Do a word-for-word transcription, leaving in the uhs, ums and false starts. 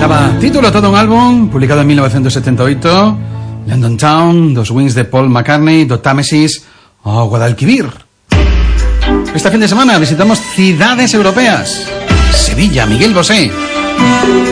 Cava, título todo un álbum publicado en mil novecientos setenta y ocho, London Town, Dos Wings de Paul McCartney, Do Támesis o Guadalquivir. Este fin de semana visitamos ciudades europeas. Sevilla, Miguel Bosé.